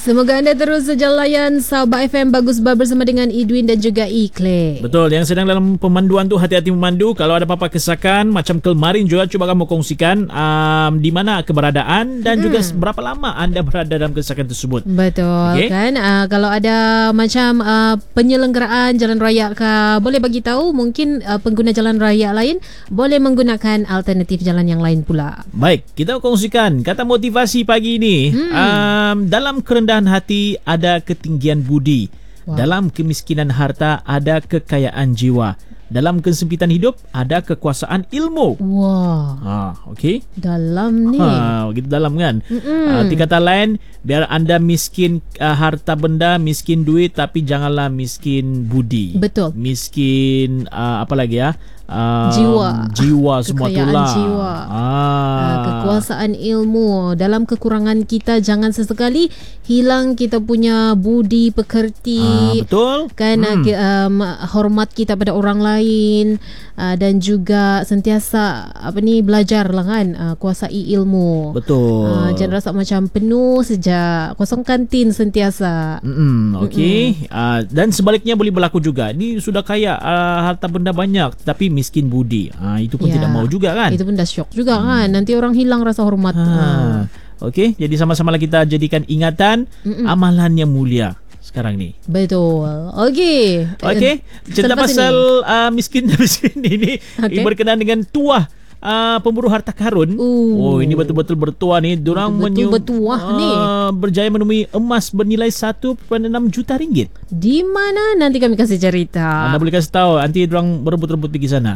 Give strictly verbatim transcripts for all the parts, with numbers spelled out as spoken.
Semoga anda terus saja layan Sabah F M Bagus Bar bersama dengan Edwin dan juga Ikle. Betul, yang sedang dalam pemanduan tu hati-hati memandu. Kalau ada apa-apa kesakan macam kemarin juga, cuba kamu kongsikan um, di mana keberadaan dan hmm. juga berapa lama anda berada dalam kesakan tersebut. Betul, okay? Kan uh, kalau ada macam uh, penyelenggaraan jalan raya ke, boleh bagi tahu. Mungkin uh, pengguna jalan raya lain boleh menggunakan alternatif jalan yang lain pula. Baik, kita kongsikan kata motivasi pagi ini. hmm. um, Dalam kerendahan hati ada ketinggian budi. Wow. Dalam kemiskinan harta ada kekayaan jiwa. Dalam kesempitan hidup ada kekuasaan ilmu. Wah. Ha, okey. Dalam ni. Ha, begitu dalam kan. Uh, di kata lain, biar anda miskin uh, harta benda, miskin duit, tapi janganlah miskin budi. Betul. Miskin uh, apa lagi ya? Uh, jiwa. Jiwa semua kekayaan itulah. Jiwa. Ah. Uh, kekuasaan ilmu. Dalam kekurangan kita jangan sesekali hilang kita punya budi pekerti. Ah, betul. Kan hmm. um, hormat kita pada orang lain uh, dan juga sentiasa apa ni belajar lah kan, uh, kuasai ilmu. Betul. Uh, jangan rasa macam penuh saja, kosong kantin sentiasa. Mm-mm, okey. Uh, dan sebaliknya boleh berlaku juga. Ni sudah kaya, uh, harta benda banyak tapi miskin budi. Uh, itu pun ya, tidak mau juga kan. Itu pun dah syok juga hmm. kan. Nanti orang hilang rasa hormat. Ha. Uh. Okey, jadi sama-sama lah kita jadikan ingatan Mm-mm. amalan yang mulia sekarang ni. Betul. Okey. Okey, cerita pasal uh, miskin dan miskin ini okay. berkenaan dengan tuah uh, pemburu harta karun. Uh. Oh, ini betul-betul bertuah ni. Diorang betul bertuah uh, ni. Berjaya menemui emas bernilai satu perpuluhan enam juta ringgit. Di mana? Nanti kami kasih cerita. Anda boleh kasih tahu. Nanti diorang berebut-rebut pergi sana.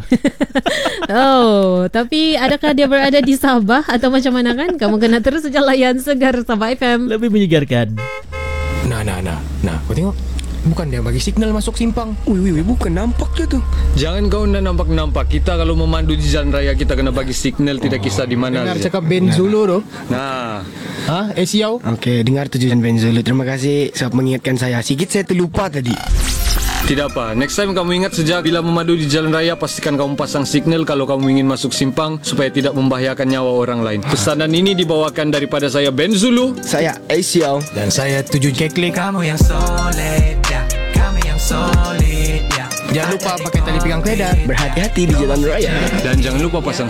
Oh, tapi adakah dia berada di Sabah atau macam mana kan? Kamu kena terus saja layan Segar Sabah F M. Lebih menyegarkan. Nah, nah, nah. Nah, kau tengok. Bukan dia bagi signal masuk simpang. Wih, wih, wih, bukan nampak je tu. Jangan kau nak nampak-nampak. Kita kalau memandu di jalan raya, kita kena bagi signal, tidak kisah di mana. Dengar cakap Ben Zulu tu. Nah. Ha? Eh, siau? Okey, dengar tujuan Ben Zulu. Terima kasih sebab mengingatkan saya. Sikit saya terlupa tadi. Tidak apa. Next time kamu ingat sejak bila memandu di jalan raya, pastikan kamu pasang signal kalau kamu ingin masuk simpang supaya tidak membahayakan nyawa orang lain. Pesanan ini dibawakan daripada saya Ben Zulu. Saya Aisyah. Dan saya Tujuh Keklik. Kamu yang solid, ya. Kamu yang solid, ya. Jangan lupa pakai tali pegang pedal. Berhati-hati di jalan raya. Dan jangan lupa pasang